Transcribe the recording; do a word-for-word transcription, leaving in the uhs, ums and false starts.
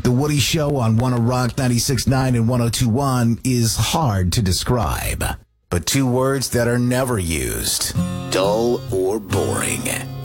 The Woody Show on one oh Rock ninety-six point nine and one oh two point one is hard to describe, but two words that are never used: dull or boring.